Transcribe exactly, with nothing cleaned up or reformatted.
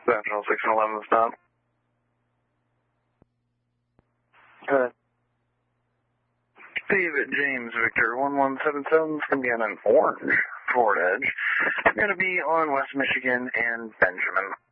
Central six and eleven stop. Good. David James Victor one one seven seven is going to be on an orange Ford Edge. It's going to be on West Michigan and Benjamin.